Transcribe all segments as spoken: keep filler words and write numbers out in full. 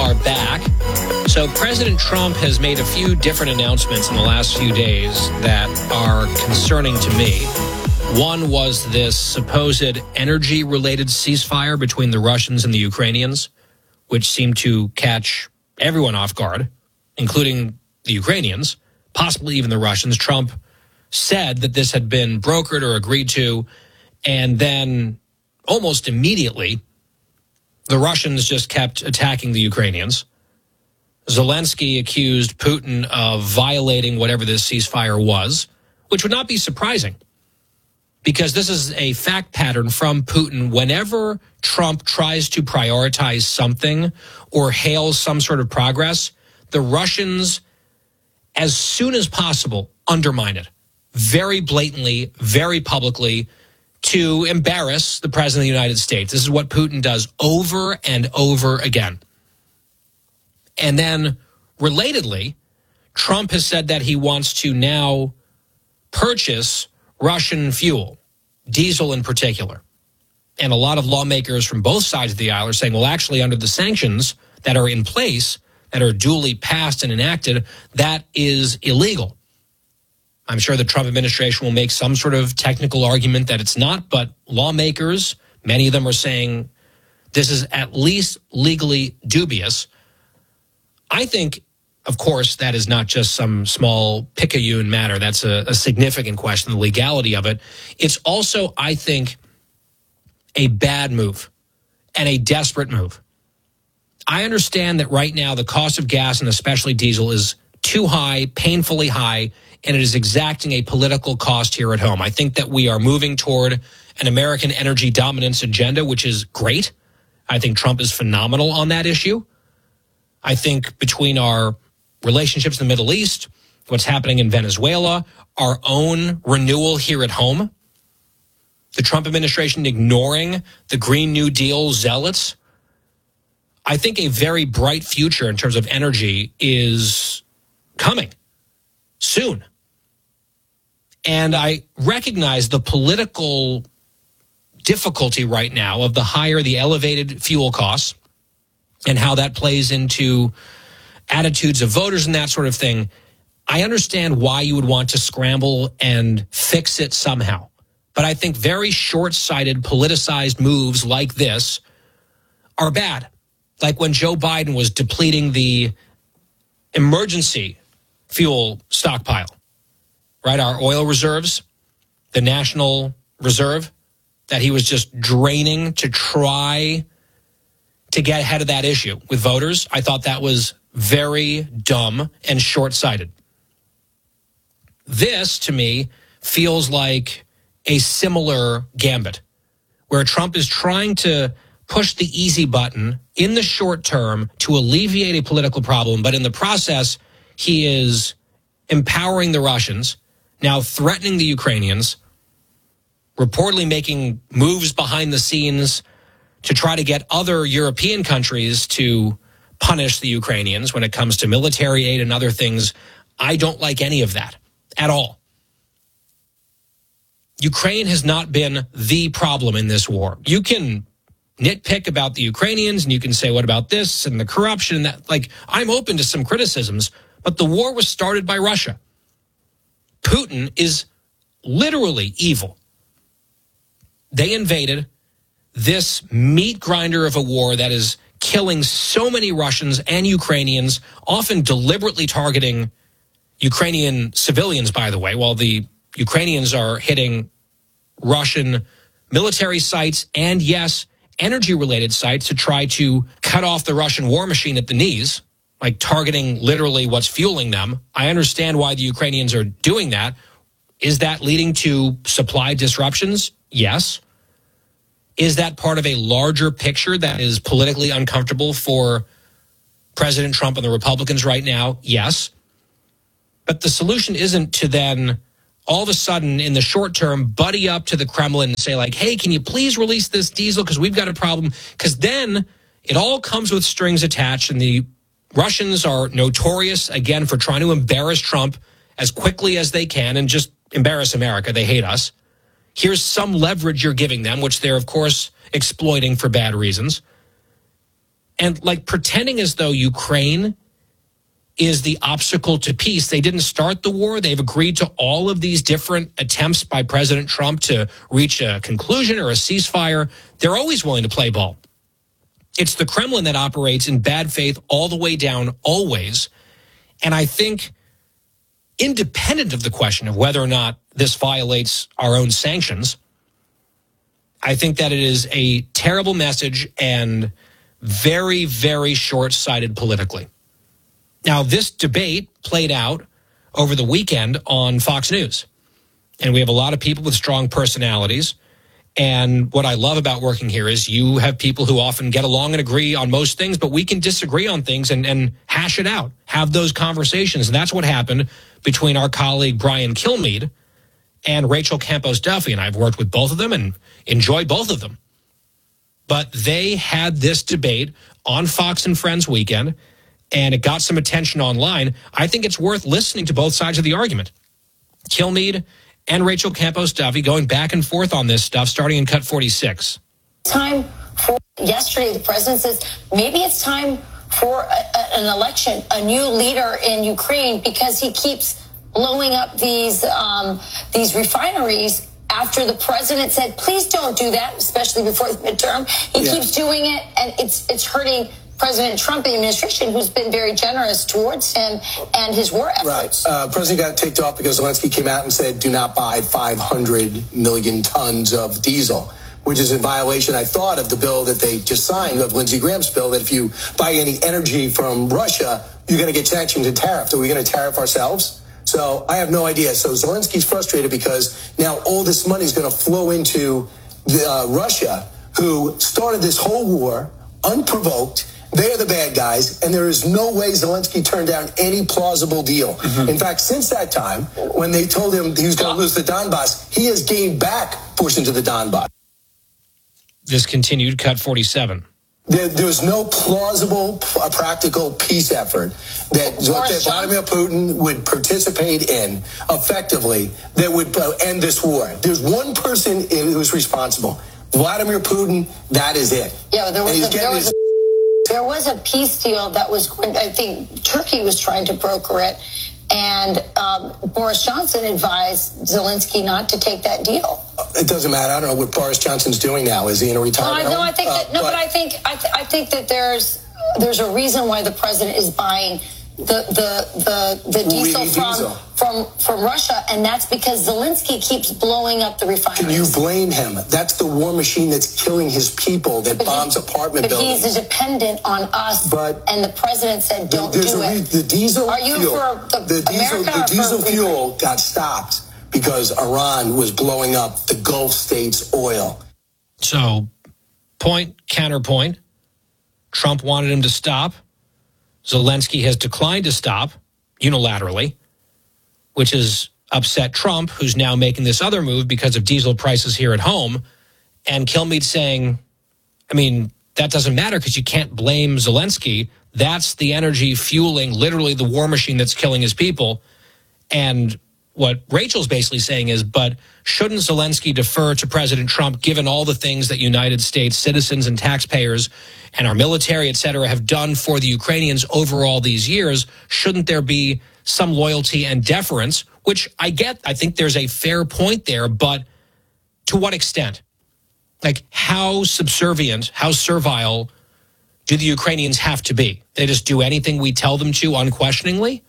are back. So President Trump has made a few different announcements in the last few days that are concerning to me. One was this supposed energy-related ceasefire between the Russians and the Ukrainians, which seemed to catch everyone off guard, including the Ukrainians, possibly even the Russians. Trump said that this had been brokered or agreed to, and then almost immediately, the Russians just kept attacking the Ukrainians. Zelensky accused Putin of violating whatever this ceasefire was, which would not be surprising because this is a fact pattern from Putin. Whenever Trump tries to prioritize something or hails some sort of progress, the Russians, as soon as possible, undermine it very blatantly, very publicly, to embarrass the president of the United States. This is what Putin does over and over again. And then, relatedly, Trump has said that he wants to now purchase Russian fuel, diesel in particular. And a lot of lawmakers from both sides of the aisle are saying, well, actually, under the sanctions that are in place, that are duly passed and enacted, that is illegal. I'm sure the Trump administration will make some sort of technical argument that it's not, but lawmakers, many of them are saying this is at least legally dubious. I think, of course, that is not just some small picayune matter. That's a, a significant question, the legality of it. It's also, I think, a bad move and a desperate move. I understand that right now the cost of gas and especially diesel is too high, painfully high, and it is exacting a political cost here at home. I think that we are moving toward an American energy dominance agenda, which is great. I think Trump is phenomenal on that issue. I think between our relationships in the Middle East, what's happening in Venezuela, our own renewal here at home, the Trump administration ignoring the Green New Deal zealots, I think a very bright future in terms of energy is coming soon. And I recognize the political difficulty right now of the higher the elevated fuel costs and how that plays into attitudes of voters and that sort of thing. I understand why you would want to scramble and fix it somehow. But I think very short-sighted, politicized moves like this are bad. Like when Joe Biden was depleting the emergency fuel stockpile, right? Our oil reserves, the National Reserve, that he was just draining to try to get ahead of that issue with voters. I thought that was very dumb and short-sighted. This, to me, feels like a similar gambit where Trump is trying to push the easy button in the short term to alleviate a political problem, but in the process, he is empowering the Russians, now threatening the Ukrainians, reportedly making moves behind the scenes to try to get other European countries to punish the Ukrainians when it comes to military aid and other things. I don't like any of that at all. Ukraine has not been the problem in this war. You can nitpick about the Ukrainians and you can say, what about this and the corruption and that? Like, I'm open to some criticisms, but the war was started by Russia. Putin is literally evil. They invaded this meat grinder of a war that is killing so many Russians and Ukrainians, often deliberately targeting Ukrainian civilians, by the way, while the Ukrainians are hitting Russian military sites and, yes, energy-related sites to try to cut off the Russian war machine at the knees, like targeting literally what's fueling them. I understand why the Ukrainians are doing that. Is that leading to supply disruptions? Yes. Is that part of a larger picture that is politically uncomfortable for President Trump and the Republicans right now? Yes. But the solution isn't to then all of a sudden in the short term buddy up to the Kremlin and say like, hey, can you please release this diesel because we've got a problem? Because then it all comes with strings attached, and the Russians are notorious, again, for trying to embarrass Trump as quickly as they can and just embarrass America. They hate us. Here's some leverage you're giving them, which they're, of course, exploiting for bad reasons. And like pretending as though Ukraine is the obstacle to peace. They didn't start the war. They've agreed to all of these different attempts by President Trump to reach a conclusion or a ceasefire. They're always willing to play ball. It's the Kremlin that operates in bad faith all the way down, always. And I think, independent of the question of whether or not this violates our own sanctions, I think that it is a terrible message and very, very short-sighted politically. Now, this debate played out over the weekend on Fox News. And we have a lot of people with strong personalities. And what I love about working here is you have people who often get along and agree on most things, but we can disagree on things and, and hash it out, have those conversations. And that's what happened between our colleague Brian Kilmeade and Rachel Campos Duffy. And I've worked with both of them and enjoyed both of them. But they had this debate on Fox and Friends weekend, and it got some attention online. I think it's worth listening to both sides of the argument. Kilmeade and Rachel Campos Duffy going back and forth on this stuff, starting in cut forty-six. Time for yesterday, the president says maybe it's time for a, a, an election, a new leader in Ukraine, because he keeps blowing up these um, these refineries. After the president said, please don't do that, especially before the midterm, he yeah. keeps doing it, and it's it's hurting President Trump and the administration, who's been very generous towards him and his war efforts. Right. Uh, President got ticked off because Zelensky came out and said, do not buy five hundred million tons of diesel, which is in violation, I thought, of the bill that they just signed, of Lindsey Graham's bill, that if you buy any energy from Russia, you're going to get sanctioned and tariffed. Are we going to tariff ourselves? So I have no idea. So Zelensky's frustrated because now all this money is going to flow into the, uh, Russia, who started this whole war unprovoked. They're the bad guys, and there is no way Zelensky turned down any plausible deal. Mm-hmm. In fact, since that time, when they told him he was going to lose the Donbass, he has gained back portions of the Donbass. This continued, cut forty-seven. There, there's no plausible, uh, practical peace effort that, that Vladimir Putin would participate in effectively that would uh, end this war. There's one person who's responsible. Vladimir Putin, that is it. Yeah, there was, a, there, was a, there was a peace deal that was, I think Turkey was trying to broker it, and um, Boris Johnson advised Zelensky not to take that deal. It doesn't matter. I don't know what Boris Johnson's doing now. Is he in a retirement? No, I, no, I think that, uh, no, but, but I think I, th- I think that there's there's a reason why the president is buying the the the, the diesel from diesel. from from Russia, and that's because Zelensky keeps blowing up the refineries. Can you blame him? That's the war machine that's killing his people, that but bombs he, apartment but buildings. But he's dependent on us, but and the president said don't do a, it. The diesel Are you fuel, for the, the diesel, America the diesel for fuel got stopped because Iran was blowing up the Gulf states' oil. So, point, counterpoint. Trump wanted him to stop. Zelensky has declined to stop unilaterally, which has upset Trump, who's now making this other move because of diesel prices here at home. And Kilmeade saying, I mean, that doesn't matter because you can't blame Zelensky. That's the energy fueling literally the war machine that's killing his people. And what Rachel's basically saying is, but shouldn't Zelensky defer to President Trump, given all the things that United States citizens and taxpayers and our military, et cetera, have done for the Ukrainians over all these years? Shouldn't there be some loyalty and deference, which I get? I think there's a fair point there, but to what extent? Like, how subservient, how servile do the Ukrainians have to be? They just do anything we tell them to unquestioningly?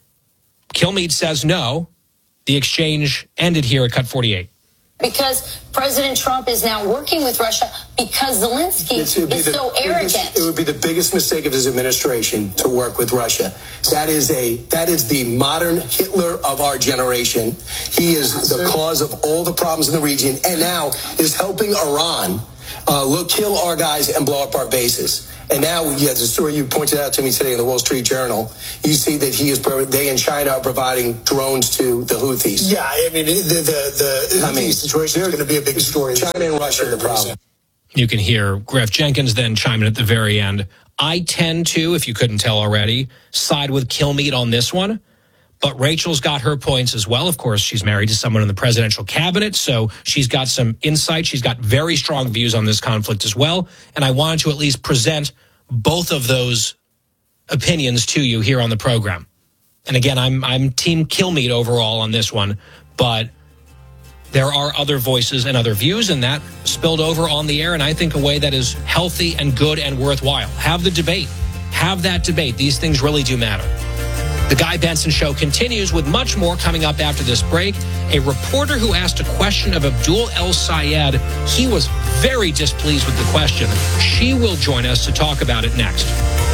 Kilmeade says no. The exchange ended here at cut forty-eight. Because President Trump is now working with Russia because Zelensky is so arrogant. Biggest, it would be the biggest mistake of his administration to work with Russia. That is a that is the modern Hitler of our generation. He is the cause of all the problems in the region, and now is helping Iran uh, look, kill our guys and blow up our bases. And now, yeah, the story you pointed out to me today in the Wall Street Journal, you see that he is they in China are providing drones to the Houthis. Yeah, I mean, the the, the Houthi I mean, situation is going to be a big story. China and Russia are the problem. You can hear Griff Jenkins then chime in at the very end. I tend to, if you couldn't tell already, side with Kilmeade on this one. But Rachel's got her points as well. Of course, she's married to someone in the presidential cabinet, so she's got some insight. She's got very strong views on this conflict as well. And I wanted to at least present both of those opinions to you here on the program. And again, I'm I'm Team Kilmeade overall on this one, but there are other voices and other views, and that spilled over on the air, and I think a way that is healthy and good and worthwhile. Have the debate. Have that debate. These things really do matter. The Guy Benson Show continues with much more coming up after this break. A reporter who asked a question of Abdul El Sayed, he was very displeased with the question. She will join us to talk about it next.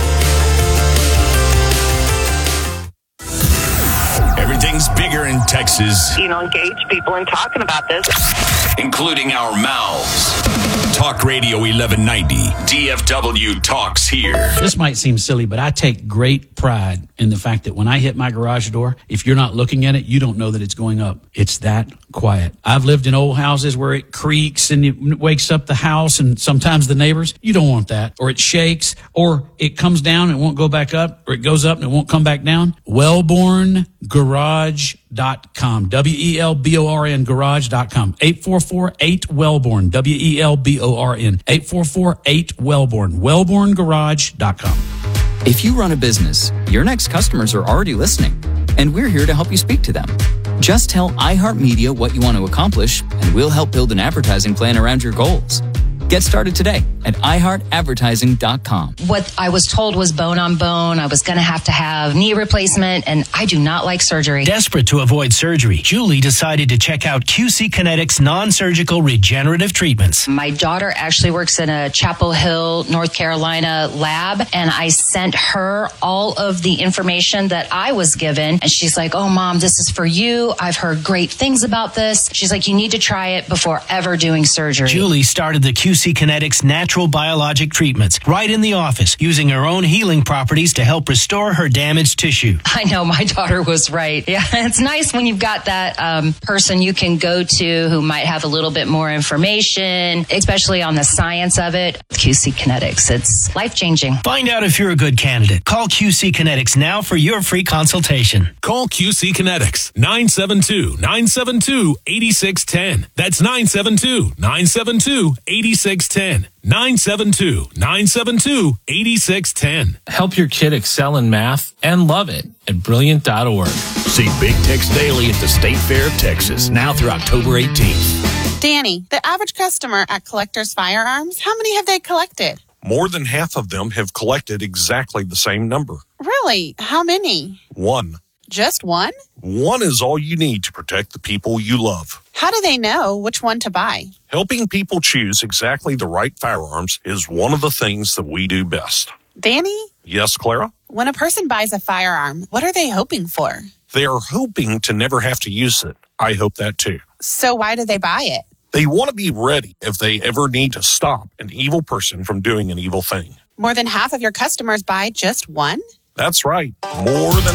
Everything's bigger in Texas. You know, engage people in talking about this, including our mouths. Talk Radio eleven ninety. D F W talks here. This might seem silly, but I take great pride in the fact that when I hit my garage door, if you're not looking at it, you don't know that it's going up. It's that quiet. I've lived in old houses where it creaks and it wakes up the house and sometimes the neighbors. You don't want that. Or it shakes, or it comes down and it won't go back up, or it goes up and it won't come back down. Wellborn Garage dot com. W E L B O R N Garage dot com. eight four four eight Wellborn. W E L B O R N. eight four four eight Wellborn. Wellborn Garage dot com. If you run a business, your next customers are already listening, and we're here to help you speak to them. Just tell iHeartMedia what you want to accomplish, and we'll help build an advertising plan around your goals. Get started today at i heart advertising dot com. What I was told was bone on bone. I was going to have to have knee replacement, and I do not like surgery. Desperate to avoid surgery, Julie decided to check out Q C Kinetics non-surgical regenerative treatments. My daughter actually works in a Chapel Hill, North Carolina lab, and I sent her all of the information that I was given, and she's like, oh, Mom, this is for you. I've heard great things about this. She's like, you need to try it before ever doing surgery. Julie started the Q C Kinetics natural biologic treatments right in the office, using her own healing properties to help restore her damaged tissue. I know, my daughter was right. Yeah, it's nice when you've got that um, person you can go to who might have a little bit more information, especially on the science of it. Q C Kinetics, it's life-changing. Find out if you're a good candidate. Call Q C Kinetics now for your free consultation. Call Q C Kinetics, nine seven two, nine seven two, eight six one zero. That's nine seven two, nine seven two, eight six one zero. nine seven two, nine seven two, eight six one zero. Help your kid excel in math and love it at brilliant dot org. See Big Tex Daily at the State Fair of Texas, now through October eighteenth. Danny, the average customer at Collector's Firearms, how many have they collected? More than half of them have collected exactly the same number. Really? How many? One. Just one? One is all you need to protect the people you love. How do they know which one to buy? Helping people choose exactly the right firearms is one of the things that we do best. Danny? Yes, Clara? When a person buys a firearm, what are they hoping for? They are hoping to never have to use it. I hope that too. So why do they buy it? They want to be ready if they ever need to stop an evil person from doing an evil thing. More than half of your customers buy just one? That's right. More than